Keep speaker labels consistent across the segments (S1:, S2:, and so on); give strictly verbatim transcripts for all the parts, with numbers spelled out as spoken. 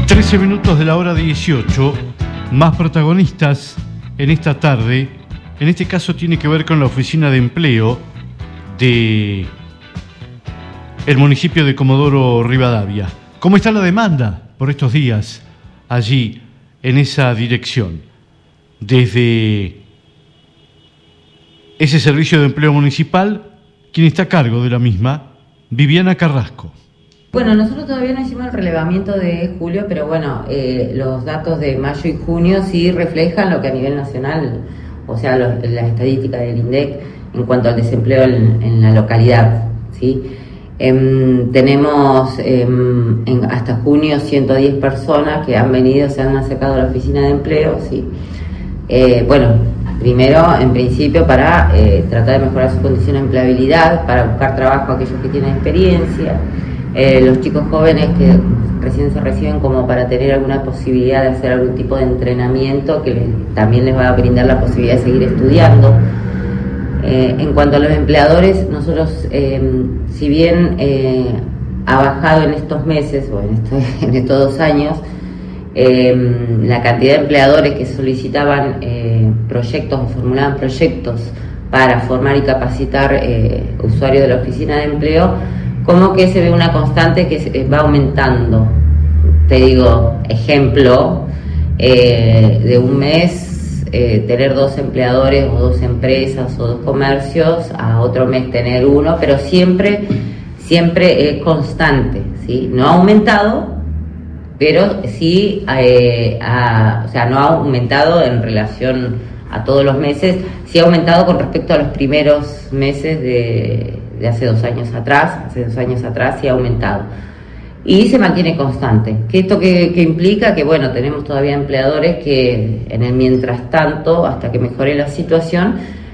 S1: trece minutos de la hora dieciocho, más protagonistas en esta tarde. En este caso tiene que ver con la oficina de empleo de el municipio de Comodoro Rivadavia. ¿Cómo está la demanda por estos días allí en esa dirección? Desde ese servicio de empleo municipal, quien está a cargo de la misma, Viviana Carrasco.
S2: Bueno, nosotros todavía no hicimos el relevamiento de julio, pero bueno, eh, los datos de mayo y junio sí reflejan lo que a nivel nacional, o sea, los, las estadísticas del INDEC en cuanto al desempleo en, en la localidad, ¿sí? Eh, tenemos eh, en, hasta junio ciento diez personas que han venido, se han acercado a la oficina de empleo, ¿sí? Eh, bueno, primero, en principio, para eh, tratar de mejorar su condición de empleabilidad, para buscar trabajo a aquellos que tienen experiencia. Eh, los chicos jóvenes que recién se reciben, como para tener alguna posibilidad de hacer algún tipo de entrenamiento que les, también les va a brindar la posibilidad de seguir estudiando. Eh, en cuanto a los empleadores, nosotros, eh, si bien eh, ha bajado en estos meses o en, esto, en estos dos años eh, la cantidad de empleadores que solicitaban eh, proyectos o formulaban proyectos para formar y capacitar eh, usuarios de la oficina de empleo, como que se ve una constante que va aumentando. Te digo, ejemplo, eh, de un mes eh, tener dos empleadores o dos empresas o dos comercios, a otro mes tener uno, pero siempre, siempre es constante, ¿sí? No ha aumentado, pero sí, eh, ha, o sea, no ha aumentado en relación a todos los meses, sí ha aumentado con respecto a los primeros meses de de hace dos años atrás, hace dos años atrás sí ha aumentado. Y se mantiene constante. ¿Qué esto que, que implica? Que bueno, tenemos todavía empleadores que en el mientras tanto, hasta que mejore la situación,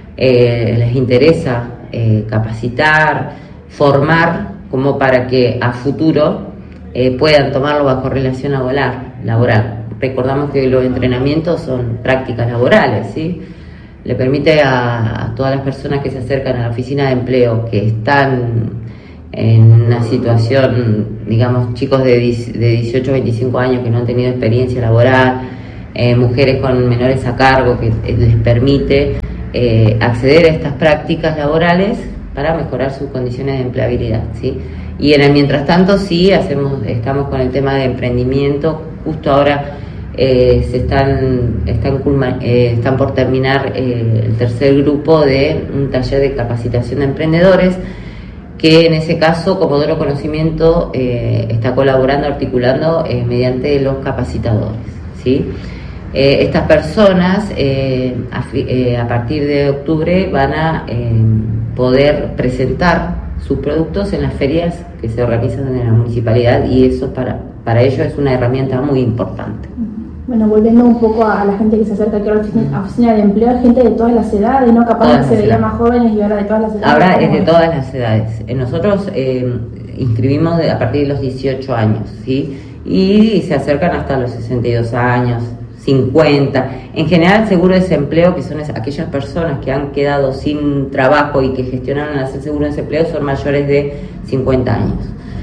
S2: eh, les interesa eh, capacitar, formar, como para que a futuro eh, puedan tomarlo bajo relación laboral, laboral. Recordamos que los entrenamientos son prácticas laborales, ¿sí? Le permite a, a todas las personas que se acercan a la oficina de empleo, que están en una situación, digamos, chicos de, de dieciocho a veinticinco años que no han tenido experiencia laboral, eh, mujeres con menores a cargo, que les permite eh, acceder a estas prácticas laborales para mejorar sus condiciones de empleabilidad, ¿sí? Y en el mientras tanto sí hacemos, estamos con el tema de emprendimiento. Justo ahora Eh, se están, están, eh, están por terminar eh, el tercer grupo de un taller de capacitación de emprendedores, que en ese caso Comodoro Conocimiento eh, está colaborando, articulando eh, mediante los capacitadores, ¿sí? Eh, estas personas eh, a, eh, a partir de octubre van a eh, poder presentar sus productos en las ferias que se organizan en la municipalidad, y eso para, para ellos es una herramienta muy importante.
S3: Bueno, volviendo un poco a la gente que se acerca aquí a la oficina, oficina de empleo, hay gente de todas las edades, ¿no? Capaz que se veía más jóvenes y ahora de todas las edades.
S2: Ahora es de todas las edades. Nosotros eh, inscribimos a partir de los dieciocho años, ¿sí? Y se acercan hasta los sesenta y dos años, cincuenta. En general, el seguro de desempleo, que son aquellas personas que han quedado sin trabajo y que gestionaron el seguro de desempleo, son mayores de cincuenta años.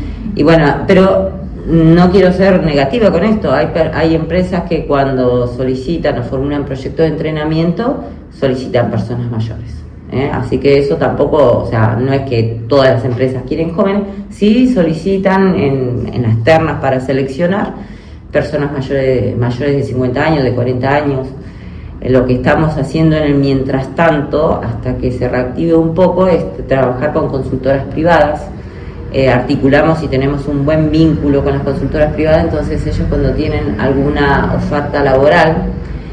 S2: Y bueno, pero no quiero ser negativa con esto. Hay, hay empresas que cuando solicitan o formulan proyectos de entrenamiento, solicitan personas mayores, ¿eh? Así que eso tampoco, o sea, no es que todas las empresas quieren jóvenes, sí solicitan en, en las ternas para seleccionar personas mayores, mayores de cincuenta años, de cuarenta años. Lo que estamos haciendo en el mientras tanto, hasta que se reactive un poco, es trabajar con consultoras privadas. Eh, articulamos y tenemos un buen vínculo con las consultoras privadas, entonces ellos, cuando tienen alguna oferta laboral,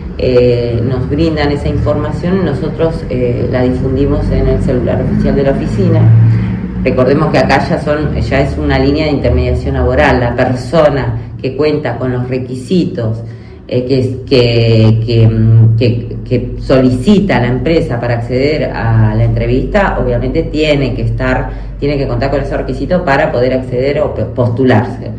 S2: eh, nos brindan esa información, nosotros eh, la difundimos en el celular oficial de la oficina. Recordemos que acá ya, son, ya es una línea de intermediación laboral. La persona que cuenta con los requisitos eh, que, que, que, que, que solicita a la empresa para acceder a la entrevista, obviamente tiene que estar tiene que contar con esos requisitos para poder acceder o postularse.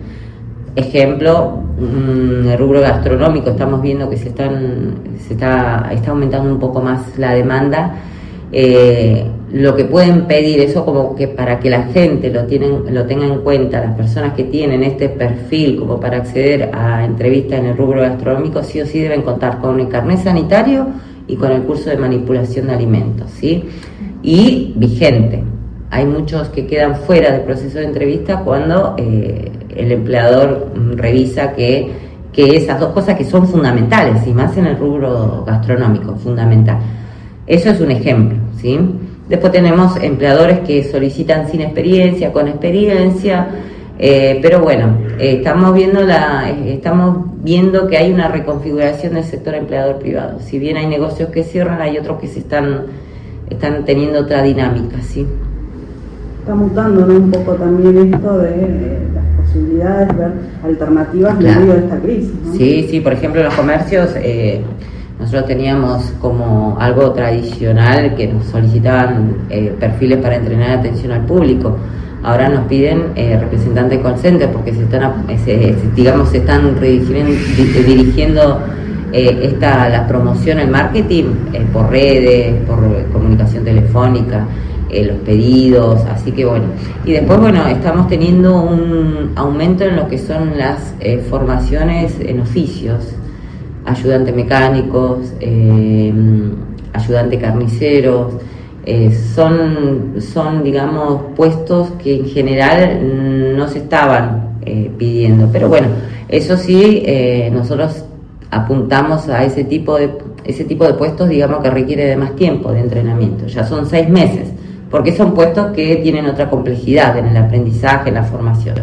S2: Ejemplo, en el rubro gastronómico estamos viendo que se están se está, está aumentando un poco más la demanda. Eh, lo que pueden pedir, eso como que para que la gente lo, tienen, lo tenga en cuenta, las personas que tienen este perfil como para acceder a entrevistas en el rubro gastronómico, sí o sí deben contar con el carnet sanitario y con el curso de manipulación de alimentos, ¿sí? Y vigente. Hay muchos que quedan fuera del proceso de entrevista cuando eh, el empleador revisa que, que esas dos cosas que son fundamentales, y más en el rubro gastronómico, fundamental. Eso es un ejemplo, ¿sí? Después tenemos empleadores que solicitan sin experiencia, con experiencia, eh, pero bueno, eh, estamos viendo la, eh, estamos viendo que hay una reconfiguración del sector empleador privado. Si bien hay negocios que cierran, hay otros que se están, están teniendo otra dinámica, ¿sí?
S4: Está mutando, ¿no? Un poco también esto de eh, las posibilidades de ver alternativas en medio de esta crisis, ¿no?
S2: Sí, sí, por ejemplo, los comercios, eh, nosotros teníamos como algo tradicional que nos solicitaban eh, perfiles para entrenar atención al público. Ahora nos piden eh, representantes de call center porque se están, se, se, digamos, se están redirigiendo, dirigiendo eh, esta, la promoción, el marketing eh, por redes, por comunicación telefónica, eh, los pedidos, así que bueno. Y después, bueno, estamos teniendo un aumento en lo que son las eh, formaciones en oficios. Ayudantes mecánicos, eh, ayudantes carniceros, eh, son, son, digamos, puestos que en general no se estaban eh, pidiendo. Pero bueno, eso sí, eh, nosotros apuntamos a ese tipo de, ese tipo de puestos, digamos, que requiere de más tiempo de entrenamiento. Ya son seis meses, porque son puestos que tienen otra complejidad en el aprendizaje, en la formación.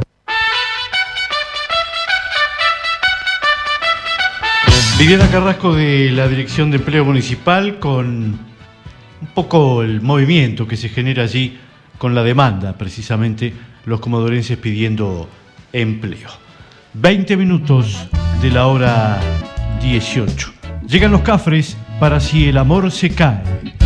S1: Viviana Carrasco de la Dirección de Empleo Municipal, con un poco el movimiento que se genera allí con la demanda, precisamente los comodorenses pidiendo empleo. veinte minutos de la hora dieciocho. Llegan los Cafres para Si el amor se cae.